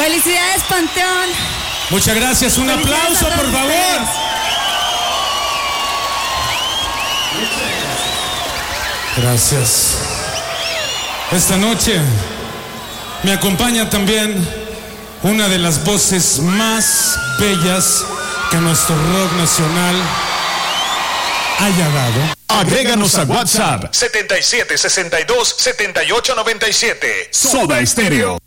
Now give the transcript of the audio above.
Felicidades, Panteón. Muchas gracias, un aplauso, por favor. Gracias. Esta noche me acompaña también una de las voces más bellas que nuestro rock nacional haya dado. Agréganos a WhatsApp 7762-7897. Soda Estéreo.